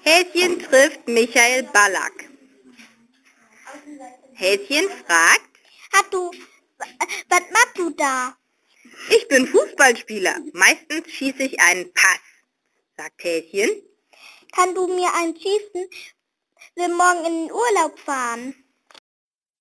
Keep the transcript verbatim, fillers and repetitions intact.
Häschen trifft Michael Ballack. Häschen fragt: Hat du, was machst du da? Ich bin Fußballspieler. Meistens schieße ich einen Pass, sagt Häschen. Kann du mir einen schießen? Wir morgen in den Urlaub fahren.